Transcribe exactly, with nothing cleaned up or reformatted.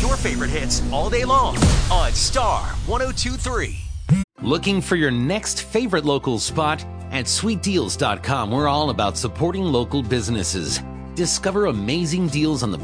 your favorite hits all day long on Star one oh two three. Looking for your next favorite local spot? At sweet deals dot com, we're all about supporting local businesses. Discover amazing deals on the